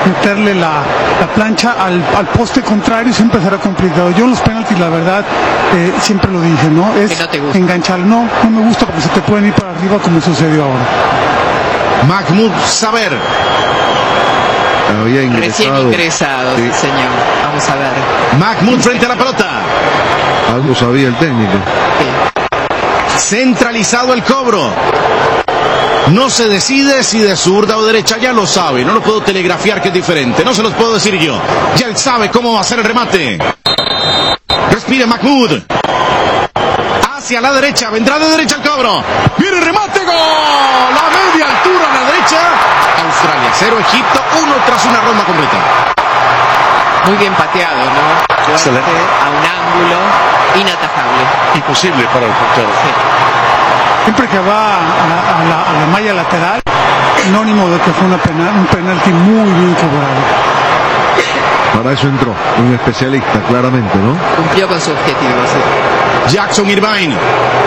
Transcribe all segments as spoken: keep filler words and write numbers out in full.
meterle la, la plancha al, al poste contrario siempre será complicado. Yo en los penaltis, la verdad, eh, siempre lo dije, ¿no? Es no te gusta. engancharlo. No, no me gusta porque se te pueden ir para arriba como sucedió ahora. Mahmoud Saber. Había ingresado. Recién ingresado, sí. sí señor. Vamos a ver. Mahmoud frente a la pelota. Algo sabía el técnico. Sí. Centralizado el cobro. No se decide si de zurda o derecha, ya lo sabe. No lo puedo telegrafiar, que es diferente. No se los puedo decir yo. Ya él sabe cómo va a ser el remate. Respire Mahmoud. Hacia la derecha, vendrá de derecha el cobro. Viene el remate, gol. A media altura a la derecha. Australia cero, Egipto uno tras una ronda completa. Muy bien pateado, ¿no? Fuerte, excelente. A un ángulo inatajable. Imposible para el portero. Sí. Siempre que va a, a, la, a la malla lateral, sinónimo de que fue una penal, un penalti muy bien cobrado. Para eso entró un especialista, claramente, ¿no? Cumplió con su objetivo, sí. Jackson Irvine.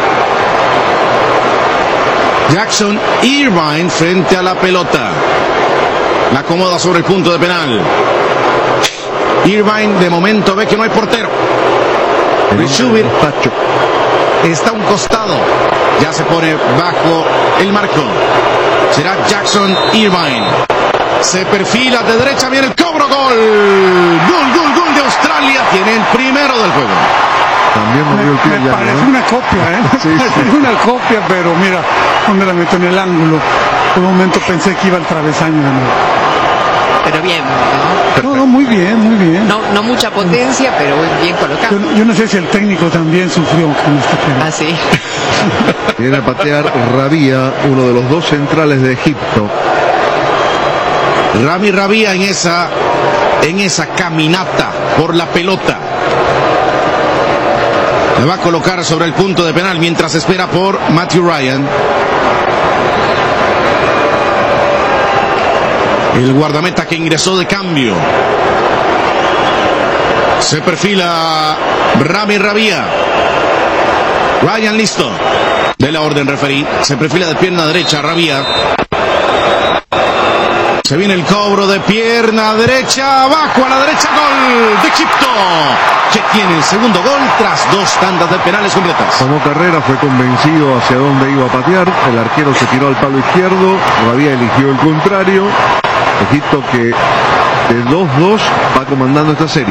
Jackson Irvine frente a la pelota. La acomoda sobre el punto de penal. Irvine de momento ve que no hay portero. Subir está a un costado. Ya se pone bajo el marco. Será Jackson Irvine. Se perfila de derecha, viene el cobro, gol. Gol, gol, gol de Australia. Tiene el primero del juego. También movió el pie Me ya, parece ¿no? una copia, ¿eh? Sí, Parece sí. una copia, pero mira, donde la metió en el ángulo. Por un momento pensé que iba al travesaño de nuevo. Pero bien, ¿no? No, no, muy bien, muy bien. No, no mucha potencia, pero bien colocado. Yo, yo no sé si el técnico también sufrió con este tema. Ah, sí. Viene a patear Rabia, uno de los dos centrales de Egipto. Rami Rabia en esa, en esa caminata por la pelota. Le va a colocar sobre el punto de penal mientras espera por Matthew Ryan. El guardameta que ingresó de cambio. Se perfila Rami Rabia. Ryan listo. De la orden referí. Se perfila de pierna derecha Rabia. Se viene el cobro de pierna derecha. Abajo a la derecha. Gol de Egipto, que tiene el segundo gol tras dos tandas de penales completas. Tomó carrera, fue convencido hacia dónde iba a patear. El arquero se tiró al palo izquierdo. Rabia eligió el contrario. Egipto que de dos dos va comandando esta serie.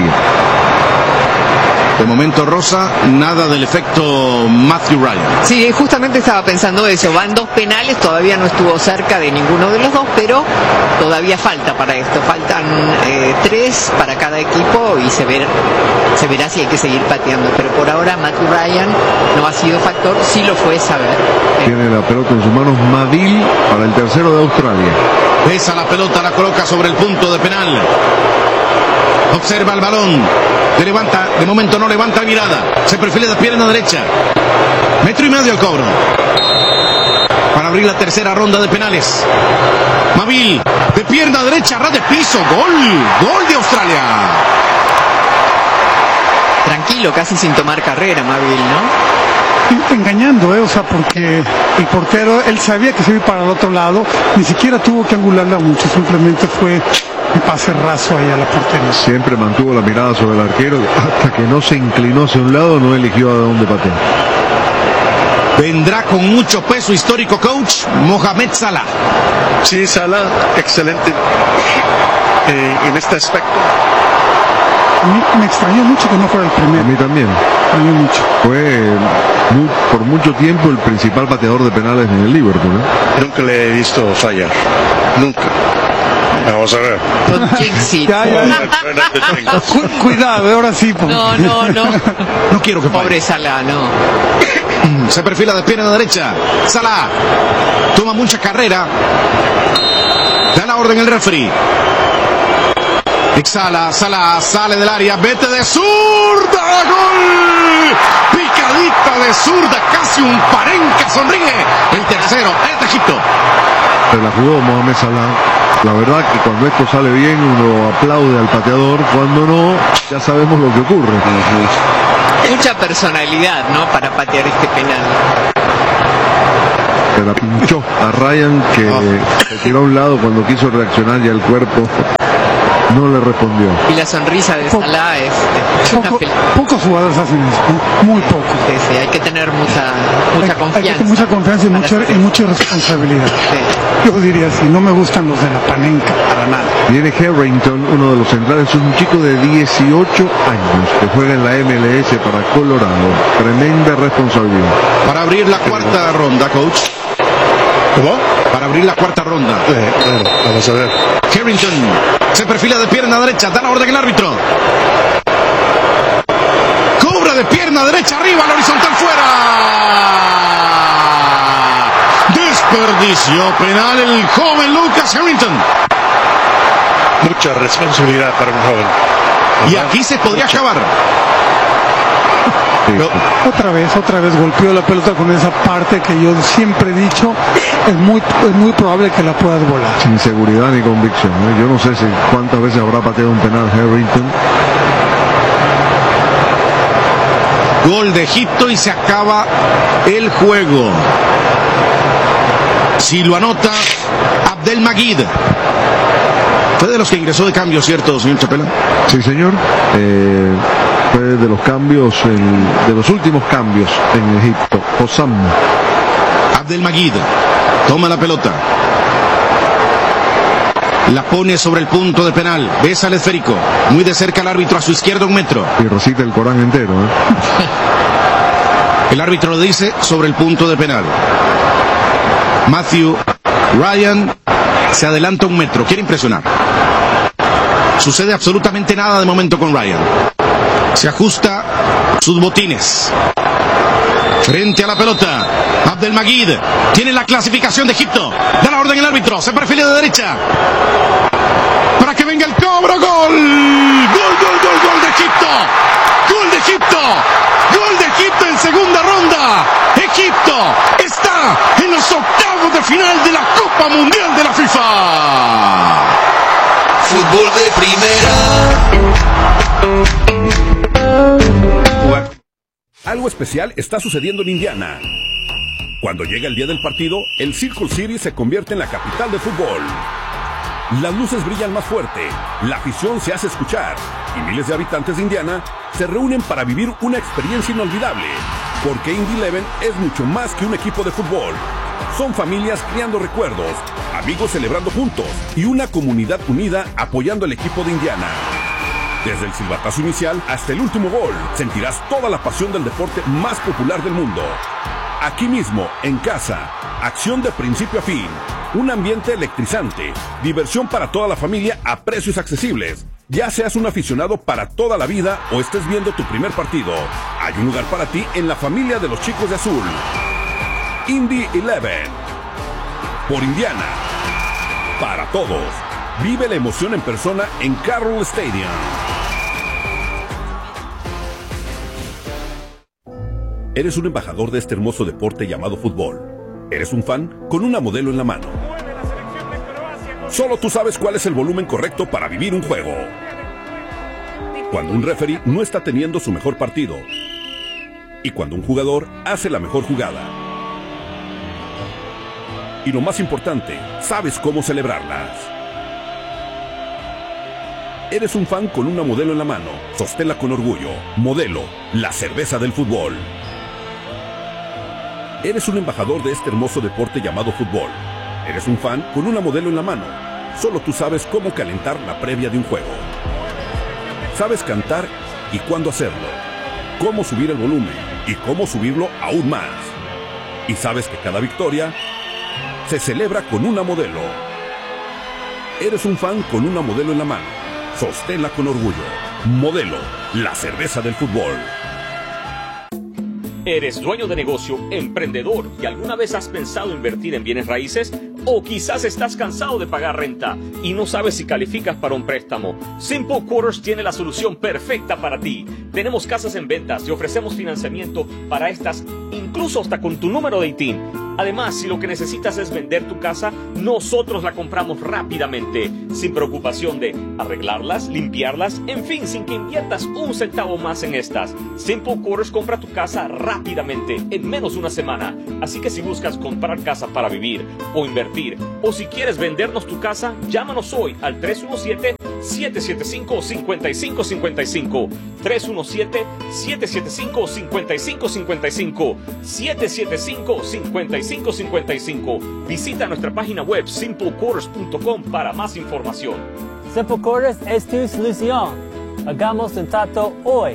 De momento, Rosa, nada del efecto Matthew Ryan. Sí, justamente estaba pensando eso. Van dos penales, todavía no estuvo cerca de ninguno de los dos, pero todavía falta para esto. Faltan eh, tres para cada equipo y se, ver, se verá si hay que seguir pateando. Pero por ahora Matthew Ryan no ha sido factor, sí lo fue saber. Tiene la pelota en sus manos Madil para el tercero de Australia. Pesa la pelota, la coloca sobre el punto de penal. Observa el balón. Le levanta, de momento no levanta la mirada. Se perfila de pierna derecha. Metro y medio el cobro. Para abrir la tercera ronda de penales. Mabil, de pierna derecha, ras de piso. Gol. Gol de Australia. Tranquilo, casi sin tomar carrera, Mabil, ¿no? Engañando, ¿eh? O sea, porque el portero, él sabía que se iba para el otro lado. Ni siquiera tuvo que angularla mucho. Simplemente fue un pase raso ahí a la portería. Siempre mantuvo la mirada sobre el arquero. Hasta que no se inclinó hacia un lado, no eligió a dónde patear. Vendrá con mucho peso histórico, coach, Mohamed Salah. Sí, Salah, excelente eh, en este aspecto. A mí me extrañó mucho que no fuera el A primero. mí también. Me extrañó mucho. Fue muy, por mucho tiempo el principal pateador de penales en el Liverpool, ¿eh? Nunca le he visto fallar. Nunca. Vamos a ver. Con Jinxit. Ya, ya, ya. Cu- cuidado, ahora sí. Porque... No, no, no. No quiero que Pobre falle. Salah, no. Se perfila de pierna derecha. Salah toma mucha carrera. Da la orden el referee. Exhala, Salah sale del área, vete de zurda, gol, picadita de zurda, casi un parenca, sonríe, el tercero es de Egipto. Se la jugó Mohamed Salah. La verdad que cuando esto sale bien uno aplaude al pateador, cuando no, ya sabemos lo que ocurre. Mucha personalidad, ¿no? Para patear este penal. Se la pinchó a Ryan, que Oh. se tiró a un lado cuando quiso reaccionar, ya el cuerpo no le respondió. Y la sonrisa de Poco- Salah es, es una Poco- fel- pocos jugadores hacen eso, ¿no? Muy pocos. sí, sí, hay que tener mucha, mucha Hay- Hay que confianza. tener mucha confianza y para mucha, hacer y eso. mucha responsabilidad. Sí. Yo diría así, no me gustan los de la panenca para nada. Viene Harrington, uno de los centrales, es un chico de dieciocho años que juega en la M L S para Colorado. Tremenda responsabilidad. Para abrir la cuarta ronda, coach. ¿Cómo? Para abrir la cuarta ronda. Eh, bueno, vamos a ver. Harrington se perfila de pierna derecha. Da la orden el árbitro. Cobra de pierna derecha arriba, al horizontal fuera. Desperdició penal el joven Lucas Harrington. Mucha responsabilidad para un joven. Y aquí se podría acabar. Sí, No. sí. Otra vez, otra vez golpeó la pelota con esa parte que yo siempre he dicho, es muy, es muy probable que la puedas volar. Sin seguridad ni convicción, ¿eh? Yo no sé si cuántas veces habrá pateado un penal Harrington. Gol de Egipto y se acaba el juego. Si lo anota Abdelmajid. Fue de los que ingresó de cambio, ¿cierto, señor Chapela? Sí, señor. Eh, fue de los cambios, en- de los últimos cambios en Egipto. Hossam. Abdelmajid toma la pelota. La pone sobre el punto de penal. Besa al esférico. Muy de cerca el árbitro, a su izquierda un metro. Y recita el Corán entero, ¿eh? El árbitro lo dice sobre el punto de penal. Matthew Ryan se adelanta un metro. Quiere impresionar. Sucede absolutamente nada de momento con Ryan. Se ajusta sus botines. Frente a la pelota, Abdelmajid tiene la clasificación de Egipto. Da la orden el árbitro, se perfila de derecha. Para que venga el cobro, gol. Gol, gol, gol, gol de Egipto. Gol de Egipto. Gol de Egipto en segunda ronda. Egipto está en los octavos de final de la Copa Mundial de la FIFA. Fútbol de primera. Algo especial está sucediendo en Indiana. Cuando llega el día del partido, el Circle City se convierte en la capital del fútbol. Las luces brillan más fuerte, la afición se hace escuchar y miles de habitantes de Indiana se reúnen para vivir una experiencia inolvidable. Porque Indy Eleven es mucho más que un equipo de fútbol. Son familias creando recuerdos, amigos celebrando juntos y una comunidad unida apoyando al equipo de Indiana. Desde el silbatazo inicial hasta el último gol, sentirás toda la pasión del deporte más popular del mundo. Aquí mismo, en casa, acción de principio a fin, un ambiente electrizante, diversión para toda la familia a precios accesibles. Ya seas un aficionado para toda la vida o estés viendo tu primer partido, hay un lugar para ti en la familia de los chicos de azul. Indy Eleven. Por Indiana. Para todos. Vive la emoción en persona en Carroll Stadium. Eres un embajador de este hermoso deporte llamado fútbol. Eres un fan con una modelo en la mano. Solo tú sabes cuál es el volumen correcto para vivir un juego. Cuando un referee no está teniendo su mejor partido. Y cuando un jugador hace la mejor jugada. Y lo más importante, sabes cómo celebrarlas. Eres un fan con una modelo en la mano. Sosténla con orgullo. Modelo, la cerveza del fútbol. Eres un embajador de este hermoso deporte llamado fútbol. Eres un fan con una modelo en la mano. Solo tú sabes cómo calentar la previa de un juego. Sabes cantar y cuándo hacerlo. Cómo subir el volumen y cómo subirlo aún más. Y sabes que cada victoria se celebra con una modelo. Eres un fan con una modelo en la mano. Sosténla con orgullo. Modelo, la cerveza del fútbol. ¿Eres dueño de negocio, emprendedor y alguna vez has pensado invertir en bienes raíces? ¿O quizás estás cansado de pagar renta y no sabes si calificas para un préstamo? Simple Quarters tiene la solución perfecta para ti. Tenemos casas en ventas y ofrecemos financiamiento para estas, incluso hasta con tu número de I T I N. Además, si lo que necesitas es vender tu casa, nosotros la compramos rápidamente, sin preocupación de arreglarlas, limpiarlas, en fin, sin que inviertas un centavo más en estas. Simple Quarters compra tu casa rápidamente, en menos de una semana. Así que si buscas comprar casa para vivir o invertir, o si quieres vendernos tu casa, llámanos hoy al tres uno siete, siete siete cinco, cinco cinco cinco cinco. tres uno siete, siete siete cinco, cinco cinco cinco cinco. siete siete cinco, cinco cinco cinco cinco. Visita nuestra página web simple quarters punto com para más información. Simple Quarters es tu solución. Hagamos un trato hoy.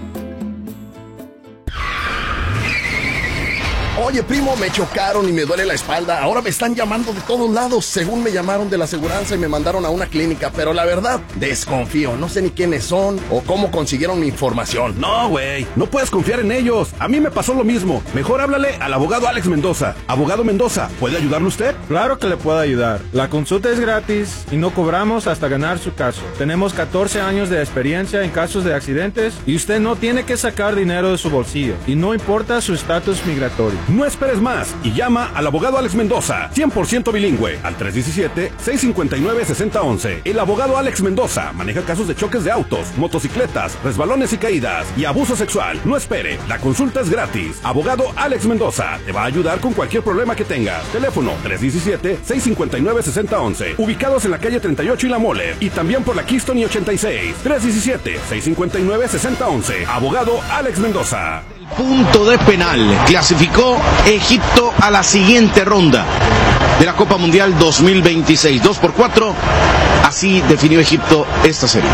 Oye, primo, me chocaron y me duele la espalda. Ahora me están llamando de todos lados. Según me llamaron de la aseguranza y me mandaron a una clínica. Pero la verdad, desconfío. No sé ni quiénes son o cómo consiguieron mi información. No, güey. No puedes confiar en ellos. A mí me pasó lo mismo. Mejor háblale al abogado Alex Mendoza. Abogado Mendoza, ¿puede ayudarle usted? Claro que le puedo ayudar. La consulta es gratis y no cobramos hasta ganar su caso. Tenemos catorce años de experiencia en casos de accidentes y usted no tiene que sacar dinero de su bolsillo. Y no importa su estatus migratorio. No esperes más y llama al abogado Alex Mendoza, cien por ciento bilingüe, al tres uno siete, seis cinco nueve, seis cero uno uno. El abogado Alex Mendoza maneja casos de choques de autos, motocicletas, resbalones y caídas y abuso sexual. No espere, la consulta es gratis. Abogado Alex Mendoza te va a ayudar con cualquier problema que tengas. Teléfono tres uno siete, seis cinco nueve, seis cero uno uno. Ubicados en la calle treinta y ocho y La Mole y también por la Keystone y ochenta y seis. tres uno siete, seis cinco nueve, seis cero uno uno. Abogado Alex Mendoza. Punto de penal. Clasificó Egipto a la siguiente ronda de la Copa Mundial dos mil veintiséis. dos por cuatro. Así definió Egipto esta serie.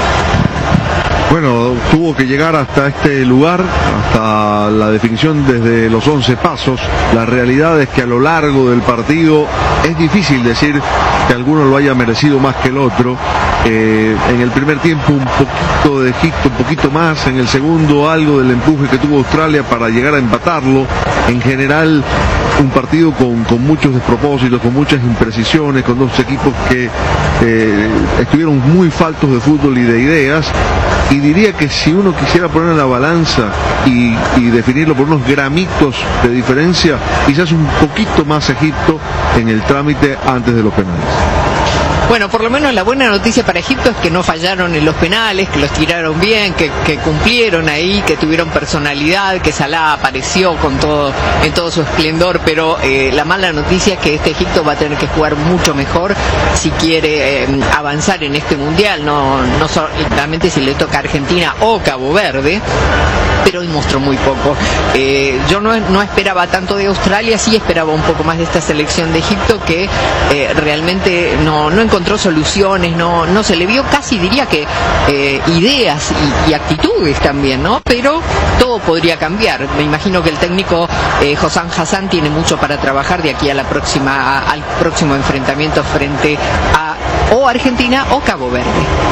Bueno, tuvo que llegar hasta este lugar, hasta la definición desde los once pasos. La realidad es que a lo largo del partido es difícil decir que alguno lo haya merecido más que el otro. Eh, en el primer tiempo un poquito de Egipto, un poquito más. En el segundo algo del empuje que tuvo Australia para llegar a empatarlo. En general un partido con, con muchos despropósitos, con muchas imprecisiones, con dos equipos que eh, estuvieron muy faltos de fútbol y de ideas. Y diría que si uno quisiera poner en la balanza y, y definirlo por unos gramitos de diferencia, quizás un poquito más Egipto en el trámite antes de los penales. Bueno, por lo menos la buena noticia para Egipto es que no fallaron en los penales, que los tiraron bien, que, que cumplieron ahí, que tuvieron personalidad, que Salah apareció con todo, en todo su esplendor, pero eh, la mala noticia es que este Egipto va a tener que jugar mucho mejor si quiere eh, avanzar en este mundial, no, no solamente si le toca a Argentina o Cabo Verde, pero hoy mostró muy poco. Eh, yo no, no esperaba tanto de Australia, sí esperaba un poco más de esta selección de Egipto que eh, realmente no, no encontró soluciones, no, no se le vio casi, diría que eh, ideas y, y actitudes también, ¿no? Pero todo podría cambiar. Me imagino que el técnico eh, Hossam Hassan tiene mucho para trabajar de aquí a la próxima, a, al próximo enfrentamiento frente a o Argentina o Cabo Verde.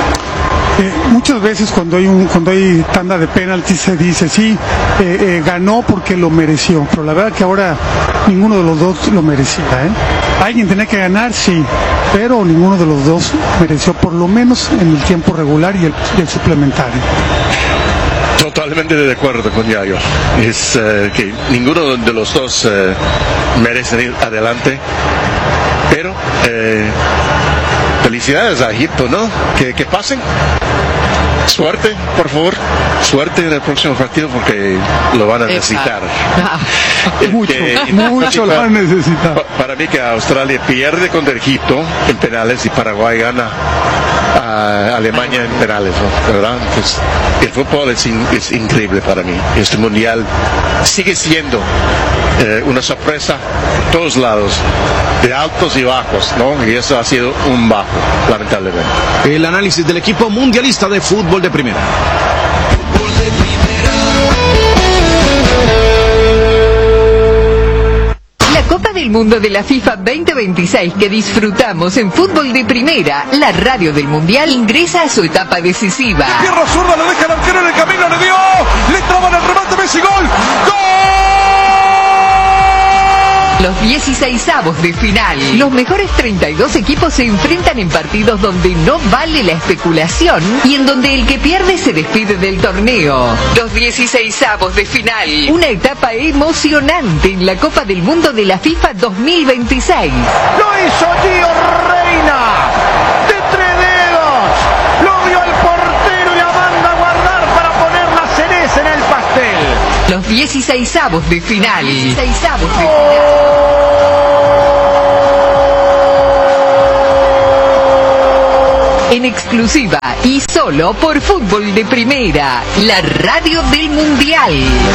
Eh, muchas veces cuando hay un cuando hay tanda de penaltis se dice sí, eh, eh, ganó porque lo mereció, pero la verdad que ahora ninguno de los dos lo merecía, ¿eh? Alguien tenía que ganar, sí, pero ninguno de los dos mereció, por lo menos en el tiempo regular y el, y el suplementario. Totalmente de acuerdo con Yayo. Es uh, que ninguno de los dos uh, merece ir adelante, pero eh, felicidades a Egipto, ¿no? Que, que pasen. Suerte, por favor. Suerte en el próximo partido porque lo van a necesitar. mucho, que, mucho lo van a necesitar. Pa, para mí que Australia pierde contra Egipto en penales y Paraguay gana a Alemania en penales, ¿no? ¿Verdad? Pues, el fútbol es, in, es increíble para mí. Este mundial sigue siendo eh, una sorpresa por todos lados, de altos y bajos, ¿no? Y eso ha sido un bajo, lamentablemente. El análisis del equipo mundialista de fútbol de primera. Fútbol de primera. La Copa del Mundo de la FIFA veinte veintiséis que disfrutamos en Fútbol de Primera, la radio del Mundial, ingresa a su etapa decisiva. Tierra zurda, le deja el arquero en el camino, le dio, le traban el remate, Messi, gol, ¡gol! Los dieciseisavos de final. Los mejores treinta y dos equipos se enfrentan en partidos donde no vale la especulación y en donde el que pierde se despide del torneo. Los dieciseisavos de final. Una etapa emocionante en la Copa del Mundo de la FIFA dos mil veintiséis. Lo hizo Gio Reyna. De tres dedos. Lo vio el portero y la manda a guardar para poner la cereza en el pastel. Los dieciseisavos de final. dieciseisavos de final. En exclusiva y solo por Fútbol de Primera, la radio del Mundial.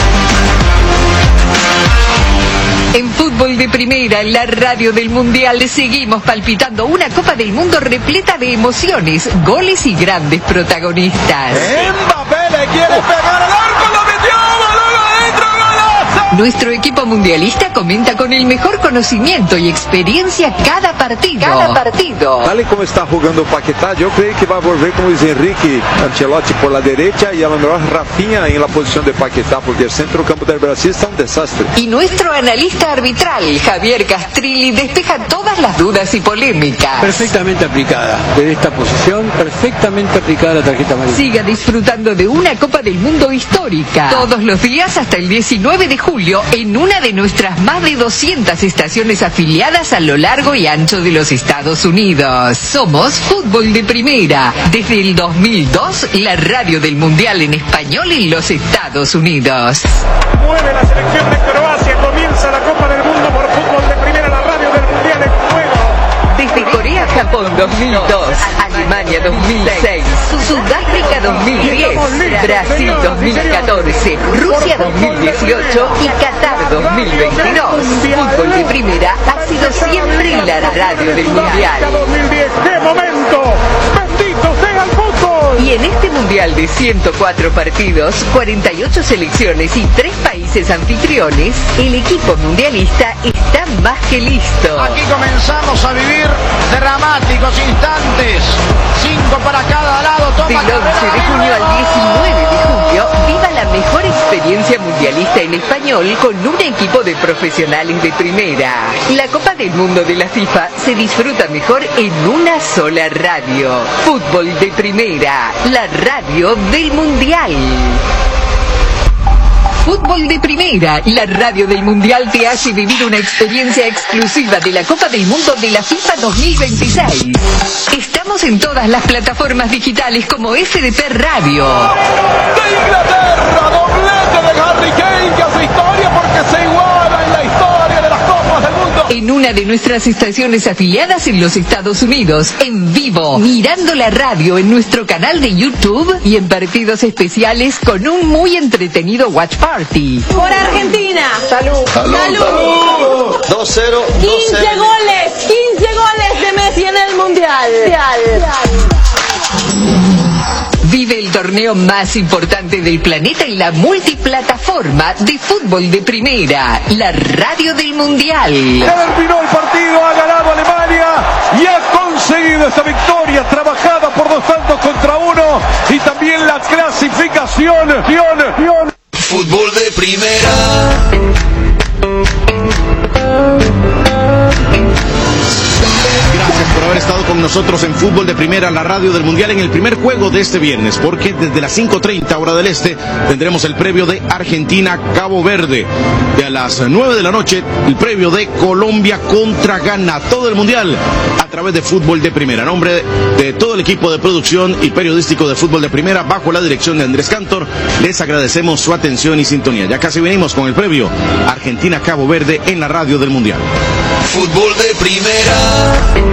En Fútbol de Primera, la radio del Mundial, seguimos palpitando una Copa del Mundo repleta de emociones, goles y grandes protagonistas. Mbappé le quiere pegar al arco, lo metió, balón adentro, golazo. Nuestro equipo mundialista comenta con el mejor conocimiento y experiencia cada partido. Cada partido. Tal y como está jugando Paquetá, yo creo que va a volver con Luis Enrique Ancelotti por la derecha y a lo mejor Rafinha en la posición de Paquetá, porque el centro campo del Brasil está un desastre. Y nuestro analista arbitral, Javier Castrilli, despeja todas las dudas y polémicas. Perfectamente aplicada. En esta posición, perfectamente aplicada la tarjeta amarilla. Siga disfrutando de una Copa del Mundo histórica. Todos los días hasta el diecinueve de julio en una de nuestras más de doscientas estaciones afiliadas a lo largo y ancho de los Estados Unidos. Somos Fútbol de Primera. Desde el dos mil dos, la radio del Mundial en español en los Estados Unidos. Mueve la selección de Croacia, comienza la Copa del Mundo por Fútbol de Primera, la radio del Mundial en juego. Desde Corea-Japón dos mil dos, Alemania dos mil seis, Sudáfrica dos mil diez, Brasil dos mil catorce, Rusia dos mil dieciocho y Qatar dos mil veintidós. Fútbol de Primera ha sido siempre la radio del Mundial. dos mil diez, ¡qué momento! ¡Bendito sea el fútbol! Y en este Mundial de ciento cuatro partidos, cuarenta y ocho selecciones y tres países anfitriones, el equipo mundialista está más que listo. Aquí comenzamos a vivir dramáticos instantes. Cinco para cada lado. Toma Del once de junio al diecinueve de julio, viva la mejor experiencia mundialista en español con un equipo de profesionales de primera. La Copa del Mundo de la FIFA se disfruta mejor en una sola radio. Fútbol de Primera, la radio del Mundial. Fútbol de Primera, la radio del Mundial te hace vivir una experiencia exclusiva de la Copa del Mundo de la FIFA dos mil veintiséis. Estamos en todas las plataformas digitales como F D P Radio. De Inglaterra, doblete de Harry Kane que hace historia porque se iguala en la historia de las Copas del Mundo. En una de nuestras estaciones afiliadas en los Estados Unidos, en vivo, mirando la radio en nuestro canal de YouTube y en partidos especiales con un muy entretenido Watch Party. Por Argentina. Salud. Salud. Salud. dos cero. quince goles. quince goles de Messi en el Mundial. Vive el torneo más importante del planeta en la multiplataforma de Fútbol de Primera, la radio del Mundial. Terminó el partido, ha ganado Alemania y ha conseguido esa victoria trabajada por dos tantos contra uno y también la clasificación. Fútbol de Primera. Gracias por haber estado con nosotros en Fútbol de Primera, la radio del Mundial, en el primer juego de este viernes, porque desde las cinco treinta hora del este tendremos el previo de Argentina-Cabo Verde, y a las nueve de la noche el previo de Colombia contra Ghana. Todo el Mundial a través de Fútbol de Primera. A nombre de todo el equipo de producción y periodístico de Fútbol de Primera, bajo la dirección de Andrés Cantor, les agradecemos su atención y sintonía. Ya casi venimos con el previo Argentina-Cabo Verde en la radio del Mundial. Fútbol de Primera.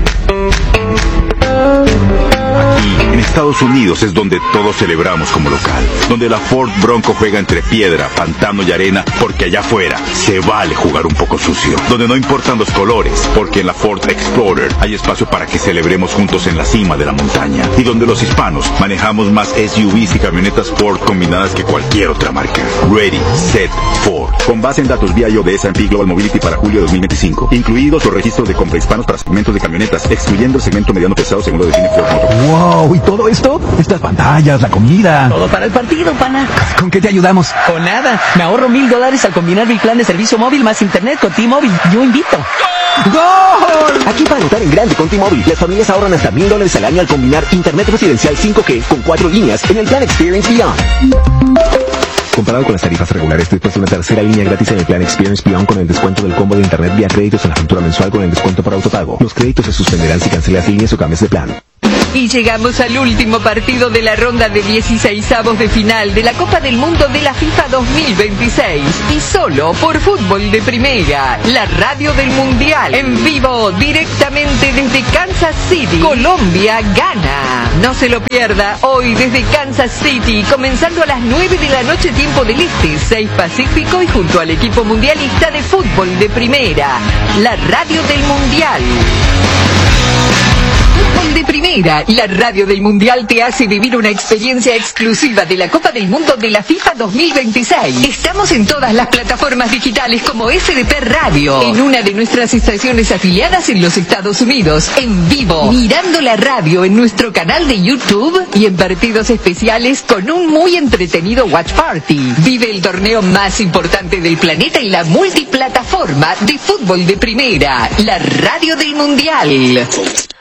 Aquí, en Estados Unidos, es donde todos celebramos como local. Donde la Ford Bronco juega entre piedra, pantano y arena, porque allá afuera se vale jugar un poco sucio. Donde no importan los colores, porque en la Ford Explorer hay espacio para que celebremos juntos en la cima de la montaña. Y donde los hispanos manejamos más S U Vs y camionetas Ford combinadas que cualquier otra marca. Ready, Set, Ford. Con base en datos vía I O de S and P Global Mobility para julio de dos mil veinticinco. Incluidos los registros de compra hispanos para segmentos de camionetas, excluyendo el segmento mediano pesado según lo define Ford Motor. ¡Wow! ¿Y todo esto? Estas pantallas, la comida. Todo para el partido, pana. ¿Con qué te ayudamos? Con nada. Me ahorro mil dólares al combinar mi plan de servicio móvil más internet con T-Mobile. Yo invito. ¡Gol! Aquí para anotar en grande con T-Mobile, las familias ahorran hasta mil dólares al año al combinar internet residencial cinco G con cuatro líneas en el plan Experience Beyond. Comparado con las tarifas regulares, después de una tercera línea gratis en el plan Experience Beyond con el descuento del combo de internet vía créditos en la factura mensual con el descuento por autopago. Los créditos se suspenderán si cancelas líneas o cambias de plan. Y llegamos al último partido de la ronda de dieciseisavos de final de la Copa del Mundo de la FIFA dos mil veintiséis. Y solo por Fútbol de Primera, la radio del Mundial. En vivo, directamente desde Kansas City. Colombia gana. No se lo pierda hoy desde Kansas City, comenzando a las nueve de la noche tiempo del Este, seis Pacífico, y junto al equipo mundialista de Fútbol de Primera, la radio del Mundial. Fútbol de Primera, la radio del Mundial te hace vivir una experiencia exclusiva de la Copa del Mundo de la FIFA dos mil veintiséis. Estamos en todas las plataformas digitales como S D P Radio, en una de nuestras estaciones afiliadas en los Estados Unidos, en vivo, mirando la radio en nuestro canal de YouTube y en partidos especiales con un muy entretenido Watch Party. Vive el torneo más importante del planeta y la multiplataforma de Fútbol de Primera, la radio del Mundial.